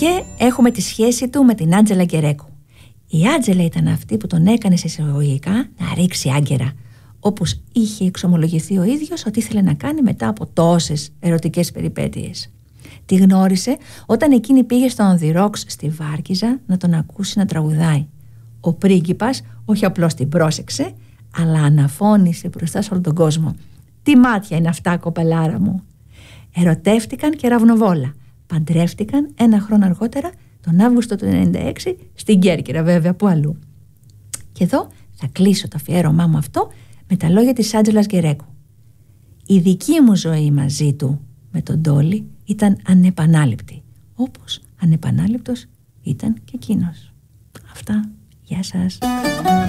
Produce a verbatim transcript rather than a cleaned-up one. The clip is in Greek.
Και έχουμε τη σχέση του με την Άντζελα Γκερέκο. Η Άντζελα ήταν αυτή που τον έκανε σε εισαγωγικά να ρίξει άγκαιρα, όπως είχε εξομολογηθεί ο ίδιος ότι ήθελε να κάνει μετά από τόσες ερωτικές περιπέτειες. Τη γνώρισε όταν εκείνη πήγε στο On The Rocks στη Βάρκιζα να τον ακούσει να τραγουδάει. Ο πρίγκιπας όχι απλώς την πρόσεξε, αλλά αναφώνησε μπροστά σε όλο τον κόσμο: «Τι μάτια είναι αυτά, κοπελάρα μου!» Ερωτεύτηκαν και ραυνοβόλα. Παντρεύτηκαν ένα χρόνο αργότερα, τον Αύγουστο του ενενήντα έξι, στην Κέρκυρα βέβαια, που αλλού. Και εδώ θα κλείσω το αφιέρωμά μου αυτό με τα λόγια της Άντζελας Γκερέκο. Η δική μου ζωή μαζί του, με τον Ντόλι, ήταν ανεπανάληπτη, όπως ανεπανάληπτος ήταν και εκείνος. Αυτά. Γεια σας.